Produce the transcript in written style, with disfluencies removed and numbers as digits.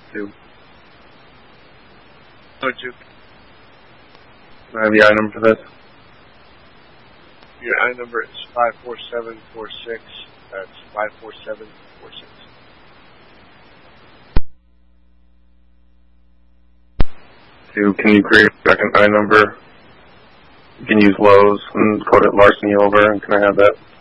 2. Would you? I have the I number for this. Your I number is 54746. That's 54746. Can you create a second I number? You can use Lowe's and code it larceny over, and can I have that?